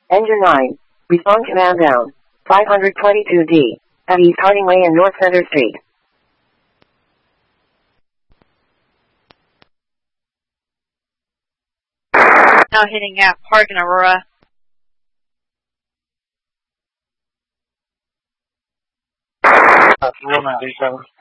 Engine 9. Respond command down. 522D. At East Harding and North Center Street. Now hitting at Park and Aurora. Roman D7.